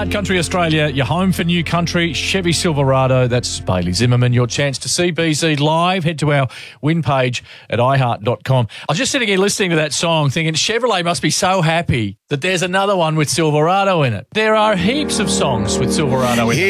iHeart Country Australia, your home for new country, Chevy Silverado. That's Bailey Zimmerman. Your chance to see BZ live. Head to our win page at iHeart.com. I was just sitting here listening to that song thinking Chevrolet must be so happy that there's another one with Silverado in it. There are heaps of songs with Silverado in it.